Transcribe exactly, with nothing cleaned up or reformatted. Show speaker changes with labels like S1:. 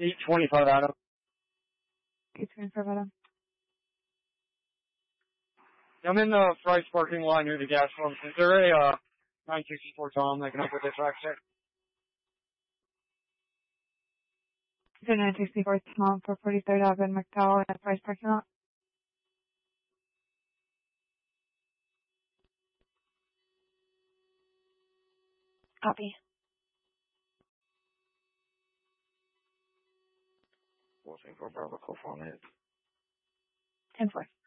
S1: eight twenty-five Adam.
S2: eight twenty-five Adam.
S1: I'm in the Price parking lot near the gas pump. Is there a uh, nine sixty-four Tom that can help with this accident?
S2: Is there nine sixty-four Tom for forty-third Avenue McDowell at Price parking lot? Copy.
S1: Waiting for Bravo, call phone it.
S2: ten four.